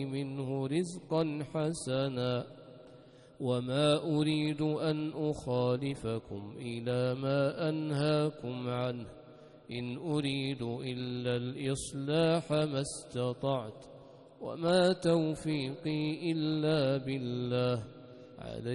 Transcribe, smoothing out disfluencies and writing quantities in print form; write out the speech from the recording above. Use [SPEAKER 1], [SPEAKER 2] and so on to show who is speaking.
[SPEAKER 1] منه رزقا حسنا وما أريد أن أخالفكم إلى ما أنهاكم عنه إن أريد إلا الإصلاح ما استطعت وما توفيقي إلا بالله عليه